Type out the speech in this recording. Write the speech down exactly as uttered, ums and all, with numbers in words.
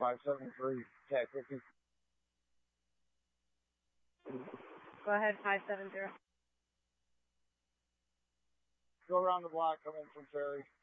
five seven three, tag fifty. Go ahead, five seven zero. Go around the block, come in from Ferry.